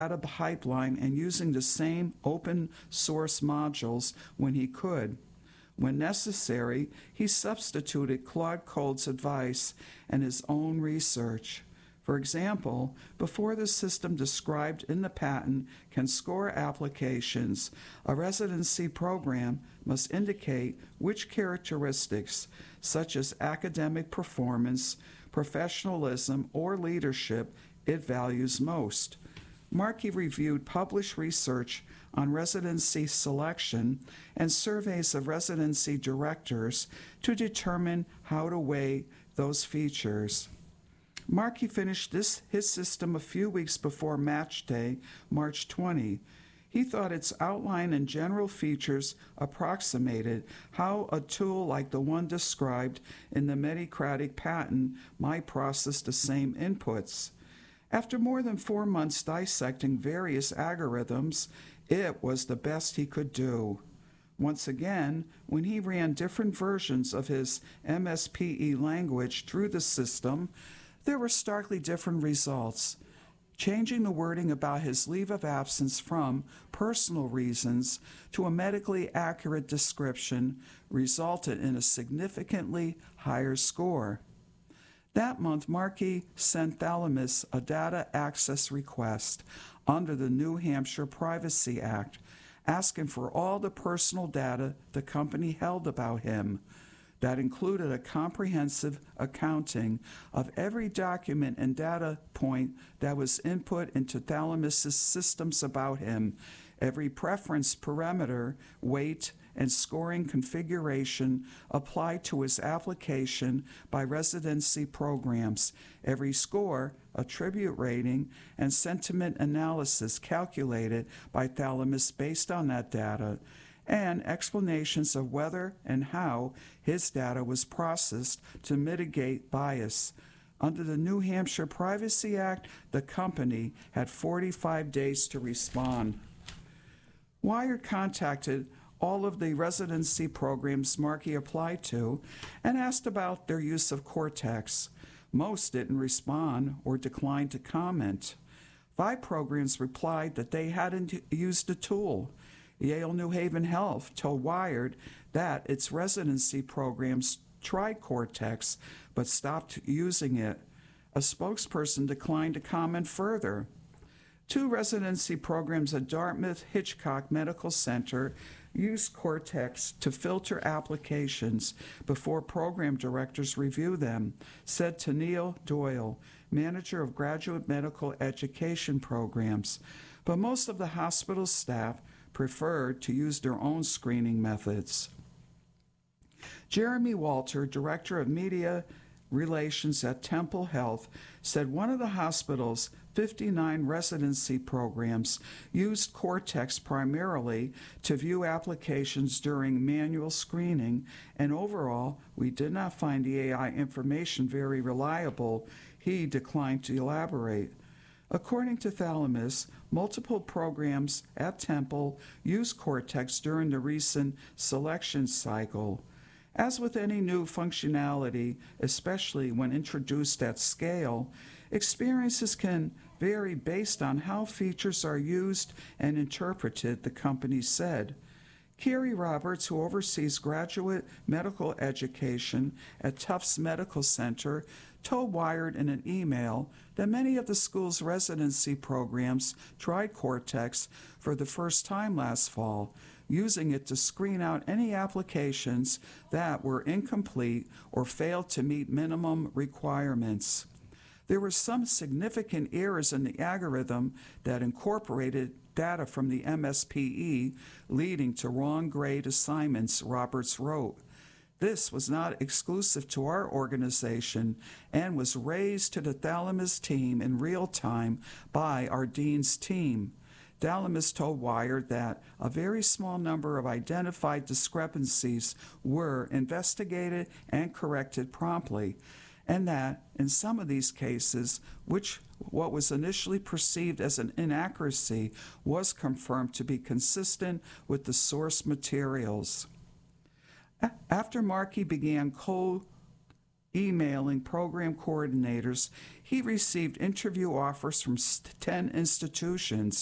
data pipeline and using the same open source modules when he could. When necessary, he substituted Claude Code's advice and his own research. For example, before the system described in the patent can score applications, a residency program must indicate which characteristics, such as academic performance, professionalism, or leadership, it values most. Markey reviewed published research on residency selection and surveys of residency directors to determine how to weigh those features. Markey finished his system a few weeks before Match Day, March 20. He thought its outline and general features approximated how a tool like the one described in the Medicratic patent might process the same inputs. After more than 4 months dissecting various algorithms, it was the best he could do. Once again, when he ran different versions of his MSPE language through the system, there were starkly different results. Changing the wording about his leave of absence from personal reasons to a medically accurate description resulted in a significantly higher score. That month, Markey sent Thalamus a data access request under the New Hampshire Privacy Act, asking for all the personal data the company held about him. That included a comprehensive accounting of every document and data point that was input into Thalamus's systems about him, every preference parameter, weight, and scoring configuration applied to his application by residency programs, every score, attribute rating, and sentiment analysis calculated by Thalamus based on that data, and explanations of whether and how his data was processed to mitigate bias. Under the New Hampshire Privacy Act, the company had 45 days to respond. Wired contacted all of the residency programs Markey applied to and asked about their use of Cortex. Most didn't respond or declined to comment. 5 programs replied that they hadn't used the tool. Yale New Haven Health told Wired that its residency programs tried Cortex but stopped using it. A spokesperson declined to comment further. 2 residency programs at Dartmouth Hitchcock Medical Center used Cortex to filter applications before program directors review them, said Neil Doyle, manager of graduate medical education programs. But most of the hospital staff preferred to use their own screening methods. Jeremy Walter, director of media relations at Temple Health, said one of the hospital's 59 residency programs used Cortex primarily to view applications during manual screening, and overall, we did not find the AI information very reliable. He declined to elaborate. According to Thalamus, multiple programs at Temple used Cortex during the recent selection cycle. As with any new functionality, especially when introduced at scale, experiences can vary based on how features are used and interpreted, the company said. Kerry Roberts, who oversees graduate medical education at Tufts Medical Center, told Wired in an email that many of the school's residency programs tried Cortex for the first time last fall, using it to screen out any applications that were incomplete or failed to meet minimum requirements. There were some significant errors in the algorithm that incorporated data from the MSPE, leading to wrong grade assignments, Roberts wrote. This was not exclusive to our organization and was raised to the Thalamus team in real time by our dean's team. Thalamus told Wired that a very small number of identified discrepancies were investigated and corrected promptly, and that in some of these cases, what was initially perceived as an inaccuracy was confirmed to be consistent with the source materials. After Markey began emailing program coordinators, he received interview offers from 10 institutions